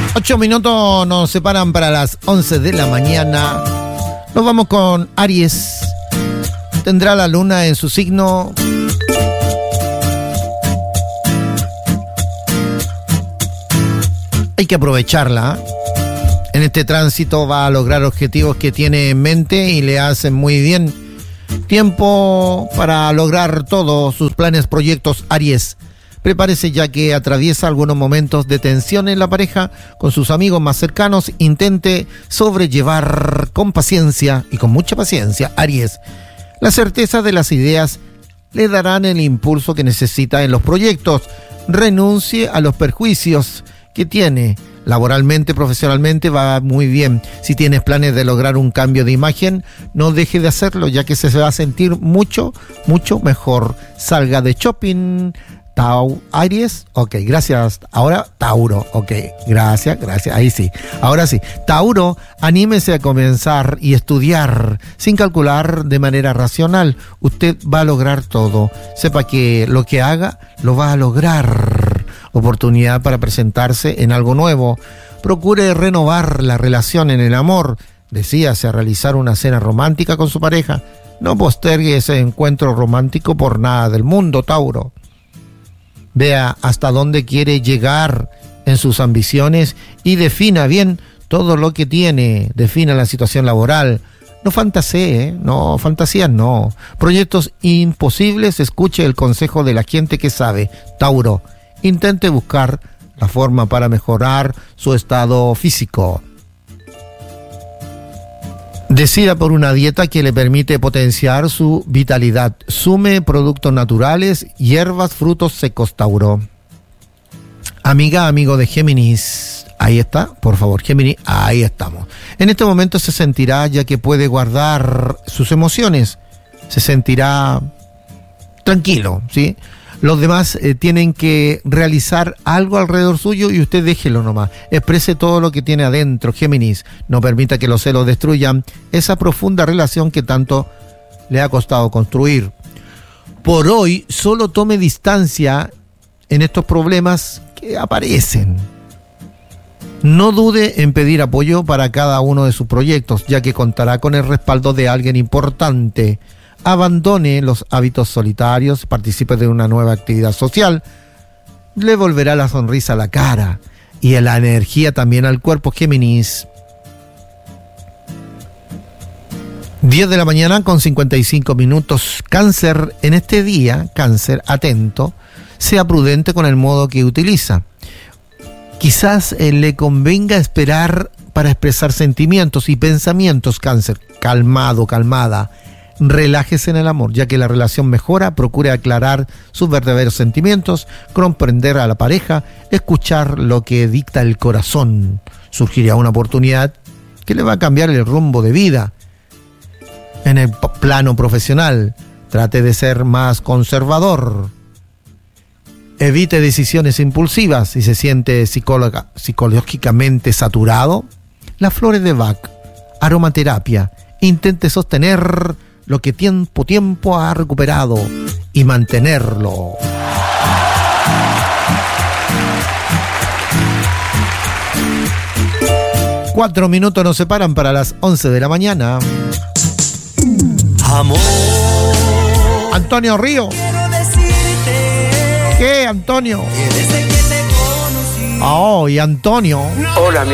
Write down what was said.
8 minutos nos separan para las 11 de la mañana. Nos vamos con Aries. Tendrá la luna en su signo. Hay que aprovecharla. En este tránsito va a lograr objetivos que tiene en mente y le hacen muy bien. Tiempo para lograr todos sus planes, proyectos, Aries. Prepárese ya que atraviesa algunos momentos de tensión en la pareja con sus amigos más cercanos. Intente sobrellevar con paciencia y con mucha paciencia, Aries. La certeza de las ideas le darán el impulso que necesita en los proyectos. Renuncie a los perjuicios que tiene. Laboralmente, profesionalmente va muy bien. Si tienes planes de lograr un cambio de imagen, no deje de hacerlo, ya que se va a sentir mucho, mucho mejor. Salga de shopping. Aries, ok, gracias. Ahora Tauro, ok, gracias, ahí sí. Ahora sí, Tauro, anímese a comenzar y estudiar sin calcular de manera racional. Usted va a lograr todo. Sepa que lo que haga lo va a lograr. Oportunidad para presentarse en algo nuevo. Procure renovar la relación en el amor. Decídase a realizar una cena romántica con su pareja. No postergue ese encuentro romántico por nada del mundo, Tauro. Vea hasta dónde quiere llegar en sus ambiciones y defina bien todo lo que tiene. Defina la situación laboral. No fantasee, no, fantasías no. Proyectos imposibles, escuche el consejo de la gente que sabe. Tauro, intente buscar la forma para mejorar su estado físico. Decida por una dieta que le permite potenciar su vitalidad. Sume productos naturales, hierbas, frutos secos, Tauro. Amiga, amigo de Géminis. Ahí está, por favor, Géminis, ahí estamos. En este momento se sentirá, ya que puede guardar sus emociones, se sentirá tranquilo, ¿sí? Los demás tienen que realizar algo alrededor suyo y usted déjelo nomás. Exprese todo lo que tiene adentro, Géminis. No permita que los celos destruyan esa profunda relación que tanto le ha costado construir. Por hoy, solo tome distancia en estos problemas que aparecen. No dude en pedir apoyo para cada uno de sus proyectos, ya que contará con el respaldo de alguien importante. Abandone los hábitos solitarios, participe de una nueva actividad social, le volverá la sonrisa a la cara y la energía también al cuerpo, Géminis. 10 de la mañana con 55 minutos. Cáncer, en este día, Cáncer, atento, sea prudente con el modo que utiliza. Quizás le convenga esperar para expresar sentimientos y pensamientos, Cáncer. Calmado, calmada. Relájese en el amor, ya que la relación mejora. Procure aclarar sus verdaderos sentimientos, comprender a la pareja, escuchar lo que dicta el corazón. Surgirá una oportunidad que le va a cambiar el rumbo de vida. En el plano profesional, trate de ser más conservador. Evite decisiones impulsivas. Si se siente psicológicamente saturado, las flores de Bach, aromaterapia. Intente sostener lo que tiempo ha recuperado y mantenerlo. Cuatro minutos nos separan para las 11 de la mañana. Amor. Antonio Río. ¿Qué, Antonio? Desde que te conocí. Oh, y Antonio. Hola,